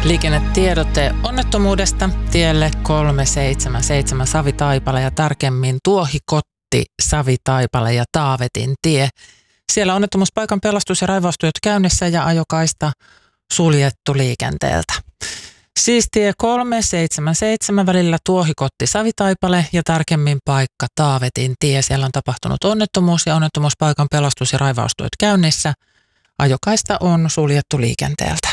Liikennetiedote onnettomuudesta tielle 377 Savitaipale ja tarkemmin Tuohikotti, Savitaipale ja Taavetin tie. Siellä onnettomuuspaikan pelastus- ja raivaustyöt käynnissä ja ajokaista suljettu liikenteeltä. Siis tie 377 välillä Tuohikotti, Savitaipale ja tarkemmin paikka Taavetin tie. Siellä on tapahtunut onnettomuus ja onnettomuuspaikan pelastus- ja raivaustyöt käynnissä. Ajokaista on suljettu liikenteeltä.